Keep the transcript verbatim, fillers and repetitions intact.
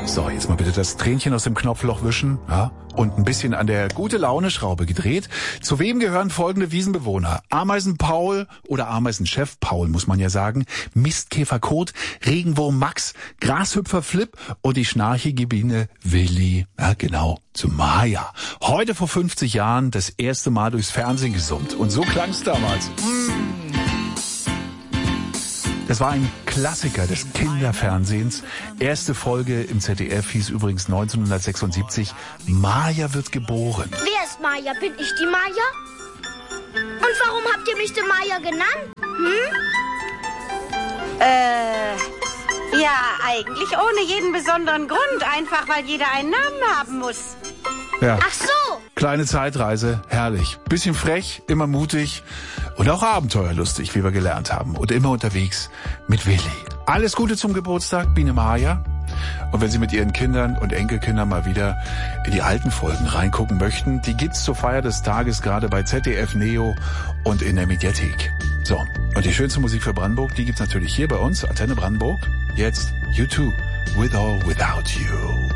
So, jetzt mal bitte das Tränchen aus dem Knopfloch wischen, ja, und ein bisschen an der Gute-Laune-Schraube gedreht. Zu wem gehören folgende Wiesenbewohner? Ameisen-Paul oder Ameisenchef Paul, muss man ja sagen, Mistkäfer Kot, Regenwurm Max, Grashüpfer Flip und die schnarchige Biene Willi. Ja, genau, zu Maya. Heute vor fünfzig Jahren das erste Mal durchs Fernsehen gesummt. Und so klang's damals. Das war ein Klassiker des Kinderfernsehens. Erste Folge im Z D F hieß übrigens neunzehnhundertsechsundsiebzig, Maya wird geboren. Wer ist Maya? Bin ich die Maya? Und warum habt ihr mich die Maya genannt? Hm? Äh, ja, eigentlich ohne jeden besonderen Grund. Einfach, weil jeder einen Namen haben muss. Ja. Ach so. Kleine Zeitreise, herrlich. Bisschen frech, immer mutig und auch abenteuerlustig, wie wir gelernt haben. Und immer unterwegs mit Willi. Alles Gute zum Geburtstag, Biene Maya. Und wenn Sie mit Ihren Kindern und Enkelkindern mal wieder in die alten Folgen reingucken möchten, die gibt's zur Feier des Tages gerade bei Z D F Neo und in der Mediathek. So, und die schönste Musik für Brandenburg, die gibt's natürlich hier bei uns, Antenne Brandenburg. Jetzt U zwei, With or Without You.